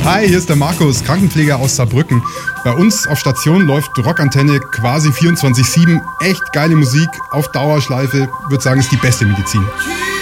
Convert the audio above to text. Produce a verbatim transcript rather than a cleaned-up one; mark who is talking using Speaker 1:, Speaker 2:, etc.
Speaker 1: Hi, hier ist der Markus, Krankenpfleger aus Saarbrücken. Bei uns auf Station läuft Rockantenne quasi vierundzwanzig sieben. Echt geile Musik auf Dauerschleife. Ich würde sagen, ist die beste Medizin.